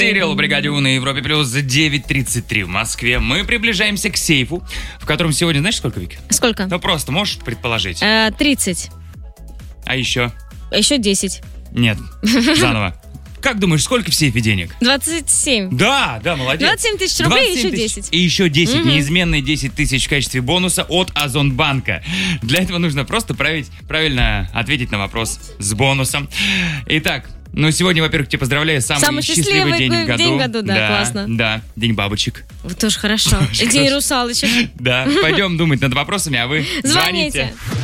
Сирил, Бригадю на Европе плюс 9:33 в Москве. Мы приближаемся к сейфу, в котором сегодня, знаешь, сколько, Вик? Сколько? Ну, просто можешь предположить. 30. А еще? Еще 10. Нет, заново. Как думаешь, сколько в сейфе денег? 27. Да, молодец. 27 тысяч рублей и еще 10. И еще 10, неизменные 10 тысяч в качестве бонуса от Озонбанка. Для этого нужно просто правильно ответить на вопрос с бонусом. Итак, сегодня, во-первых, тебя поздравляю, самый счастливый день в году. День в году, да, классно. Да, день бабочек. Тоже хорошо. День русалочек. Да, пойдем думать над вопросами, а вы звоните.